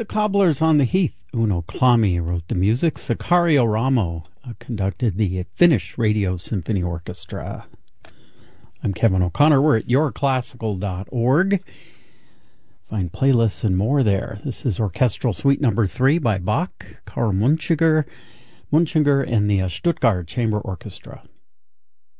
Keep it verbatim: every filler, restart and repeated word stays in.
The Cobblers on the Heath. Uno Clami wrote the music. Sicario Ramo uh, conducted the Finnish Radio Symphony Orchestra. I'm Kevin O'Connor. We're at your classical dot org. Find playlists and more there. This is Orchestral Suite Number Three by Bach, Karl Munchinger, Munchinger, and the uh, Stuttgart Chamber Orchestra.